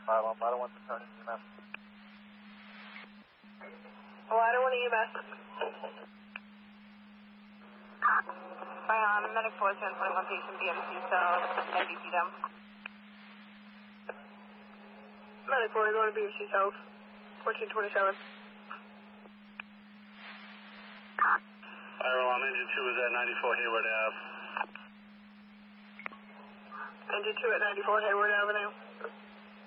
Ladder 1 to turn EMS. Ladder 1 EMS. Hang on, medic 4 is transporting one patient BMC, so NBC down. Medic 4 going to BMC South, 1427. Fire alarm engine 2 is at 94 Hayward Ave. Engine 2 at 94 Hayward Avenue.